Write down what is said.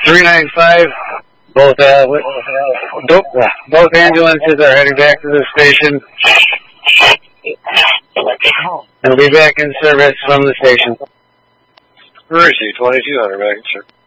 395. Both ambulances are heading back to the station. And we'll be back in service from the station. Where is he? 2200 back in service.